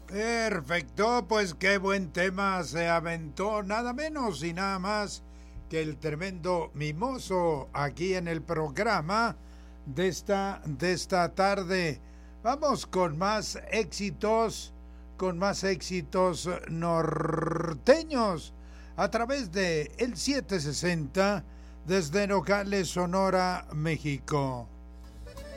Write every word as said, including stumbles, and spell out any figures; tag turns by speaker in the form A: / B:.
A: Perfecto, pues qué buen tema se aventó, nada menos y nada más que el tremendo Mimoso aquí en el programa de esta, de esta tarde. Vamos con más éxitos, con más éxitos norteños a través de el setecientos sesenta desde Nogales, Sonora, México.